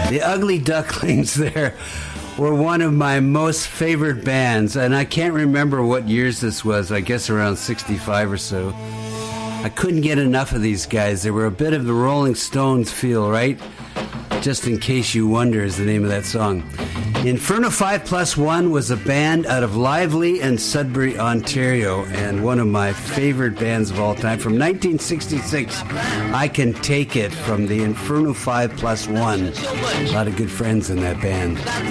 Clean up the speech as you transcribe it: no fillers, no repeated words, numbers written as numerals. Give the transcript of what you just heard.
The Ugly Ducklings there were one of my most favorite bands, and I can't remember what years this was. I guess around 65 or so. I couldn't get enough of these guys. They were a bit of the Rolling Stones feel, right? Just in Case You Wonder is the name of that song. Inferno 5+1 was a band out of Lively and Sudbury, Ontario, and one of my favorite bands of all time. From 1966, I Can Take It from the Inferno 5+1. A lot of good friends in that band.